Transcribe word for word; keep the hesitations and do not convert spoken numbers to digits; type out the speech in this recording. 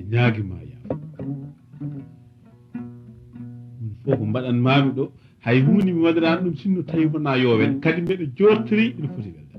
ñaagima yaafo ɗum fof ko mbaɗanmami ɗo hay hunde mi waɗirani ɗum sinno tawi wona yowen kadi mbeɗa jottori ina foti weldede